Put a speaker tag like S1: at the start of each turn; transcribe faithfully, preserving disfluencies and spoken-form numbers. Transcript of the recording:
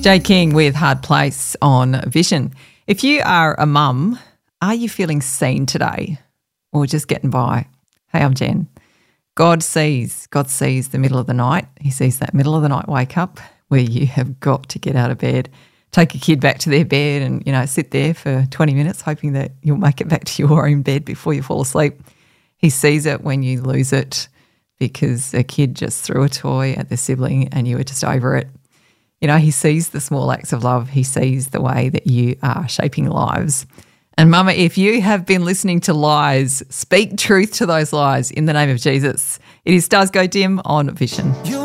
S1: Jay King with Hard Place on Vision. If you are a mum, are you feeling seen today or just getting by? Hey, I'm Jen. God sees. God sees the middle of the night. He sees that middle of the night wake up where you have got to get out of bed, take a kid back to their bed and, you know, sit there for twenty minutes hoping that you'll make it back to your own bed before you fall asleep. He sees it when you lose it because a kid just threw a toy at their sibling and you were just over it. You know, he sees the small acts of love. He sees the way that you are shaping lives. And Mama, if you have been listening to lies, speak truth to those lies in the name of Jesus. It is Stars Go Dim on Vision.
S2: You